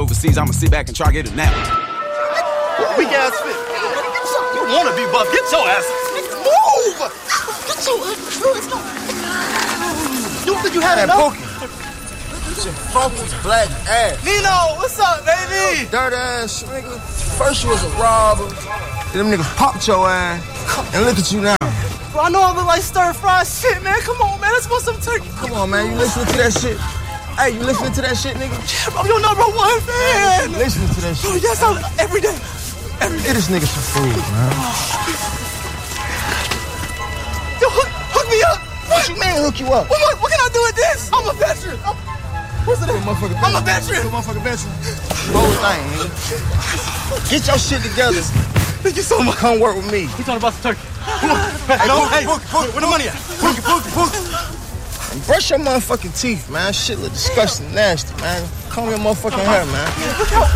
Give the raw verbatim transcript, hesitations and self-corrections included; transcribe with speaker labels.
Speaker 1: overseas, I'ma sit back and try to get a nap.
Speaker 2: Weak ass fit. You wanna be buff? Get your ass. Move! Get your ass. You don't think you had
Speaker 3: that
Speaker 2: enough?
Speaker 3: Get your funky black ass.
Speaker 2: Nino, what's up, baby?
Speaker 3: Dirt ass nigga. First you was a robber. Then them niggas popped your ass. And look at you now.
Speaker 2: Bro, I know I look like stir-fried shit, man. Come on, man. Let's want some turkey.
Speaker 3: Come on, man. You listening to that shit? Hey, you listening to that shit, nigga?
Speaker 2: Yeah, bro, you're number one fan.
Speaker 3: You listening to that shit?
Speaker 2: Bro, yes, I'm every day. Every day.
Speaker 3: Get this nigga some food, man.
Speaker 2: Yo, hook, hook me up.
Speaker 3: What you mean hook you up?
Speaker 2: What, what, what can I do with this? I'm a veteran. I'm, what's it?
Speaker 3: Motherfucker
Speaker 2: I'm a veteran.
Speaker 3: Motherfucker veteran. Whole thing, nigga. Get your shit together.
Speaker 2: Thank you so much.
Speaker 3: Come work with me.
Speaker 2: He's talking about the turkey. Come on. Hey, no, hey, Pookie, Pookie, where the money at? Pookie, Pookie, Pookie.
Speaker 3: And brush your motherfucking teeth, man. Shit look disgusting, nasty, man. Comb your motherfucking hair, man.
Speaker 2: Look how